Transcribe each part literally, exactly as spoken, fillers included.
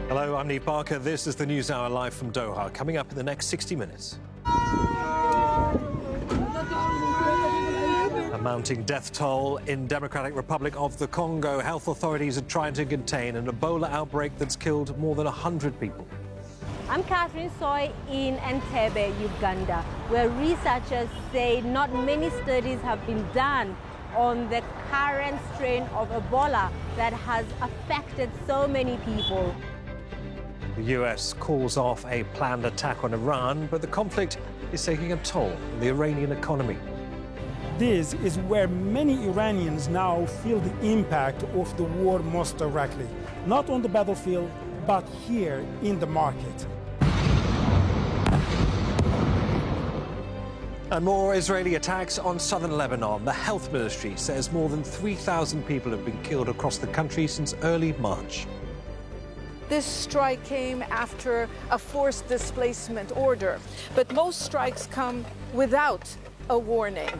Hello, I'm Neve Barker. This is the News Hour live from Doha. Coming up in the next sixty minutes. A mounting death toll in Democratic Republic of the Congo. Health authorities are trying to contain an Ebola outbreak that's killed more than one hundred people. I'm Catherine Soy in Entebbe, Uganda, where researchers say not many studies have been done on the current strain of Ebola that has affected so many people. The U S calls off a planned attack on Iran, but the conflict is taking a toll on the Iranian economy. This is where many Iranians now feel the impact of the war most directly, not on the battlefield, but here in the market. And more Israeli attacks on southern Lebanon. The health ministry says more than three thousand people have been killed across the country since early March. This strike came after a forced displacement order, but most strikes come without a warning.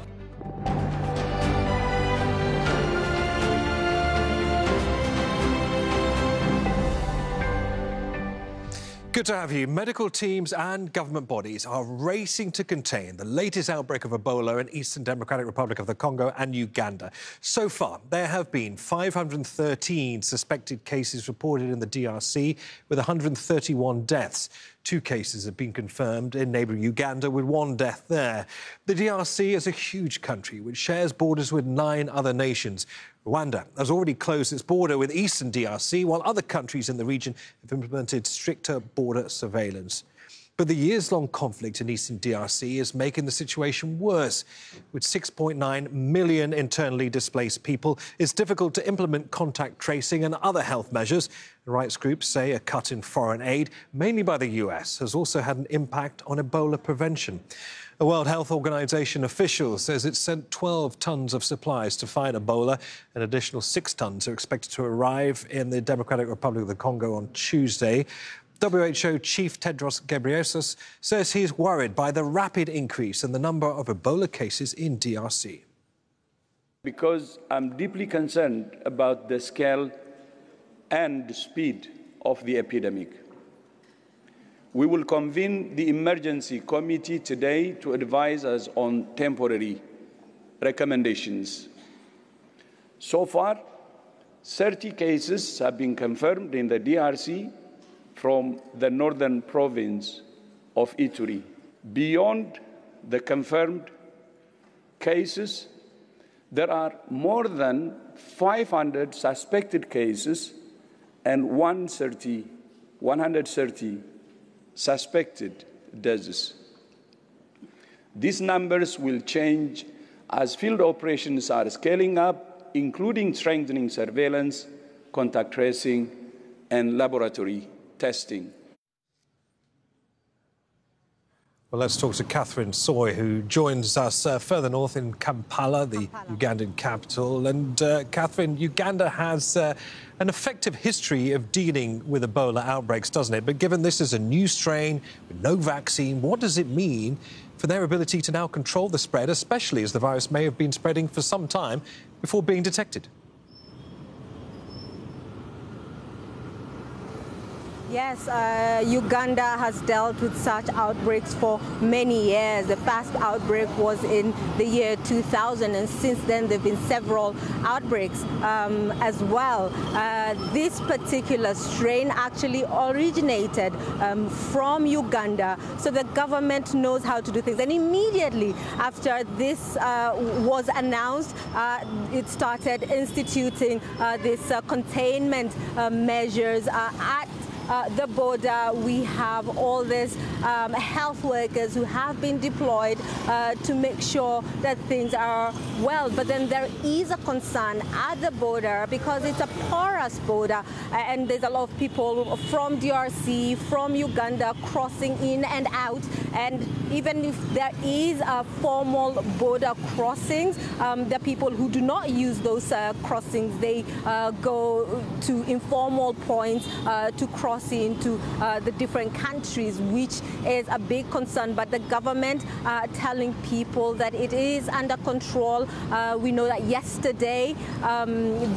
Good to have you. Medical teams and government bodies are racing to contain the latest outbreak of Ebola in Eastern Democratic Republic of the Congo and Uganda. So far, there have been five hundred thirteen suspected cases reported in the D R C, with one hundred thirty-one deaths. Two cases have been confirmed in neighbouring Uganda, with one death there. The D R C is a huge country which shares borders with nine other nations. Rwanda has already closed its border with eastern D R C, while other countries in the region have implemented stricter border surveillance. But the years-long conflict in eastern D R C is making the situation worse. With six point nine million internally displaced people, it's difficult to implement contact tracing and other health measures. Rights groups say a cut in foreign aid, mainly by the U S, has also had an impact on Ebola prevention. A World Health Organization official says it sent twelve tons of supplies to fight Ebola. An additional six tons are expected to arrive in the Democratic Republic of the Congo on Tuesday. W H O Chief Tedros Ghebreyesus says he's worried by the rapid increase in the number of Ebola cases in D R C. Because I'm deeply concerned about the scale and the speed of the epidemic. We will convene the emergency committee today to advise us on temporary recommendations. So far, thirty cases have been confirmed in the D R C from the northern province of Ituri. Beyond the confirmed cases, there are more than five hundred suspected cases and one hundred thirty suspected deaths. These numbers will change as field operations are scaling up, including strengthening surveillance, contact tracing, and laboratory testing. Well, let's talk to Catherine Soy, who joins us uh, further north in Kampala, the Kampala. Ugandan capital. And uh, Catherine, Uganda has uh, an effective history of dealing with Ebola outbreaks, doesn't it? But given this is a new strain with no vaccine, what does it mean for their ability to now control the spread, especially as the virus may have been spreading for some time before being detected? Yes, uh, Uganda has dealt with such outbreaks for many years. The first outbreak was in the year two thousand, and since then there have been several outbreaks um, as well. Uh, this particular strain actually originated um, from Uganda, so the government knows how to do things. And immediately after this uh, was announced, uh, it started instituting uh, this uh, containment uh, measures uh, at Uh, the border. We have all these um, health workers who have been deployed uh, to make sure that things are well. But then there is a concern at the border because it's a porous border, and there's a lot of people from D R C, from Uganda crossing in and out. And even if there is a formal border crossings, um, the people who do not use those uh, crossings, they uh, go to informal points uh, to cross into uh, the different countries, which is a big concern. But the government uh, telling people that it is under control. Uh, we know that yesterday um,